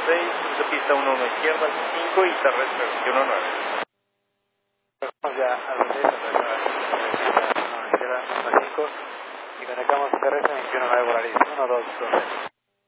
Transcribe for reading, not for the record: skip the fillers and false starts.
6, autopista 11 izquierda 5 y terrestre 119. Vamos ya a los 6, a la izquierda 5 y conectamos terrestre 21 9 Volaris 1, 2, 2.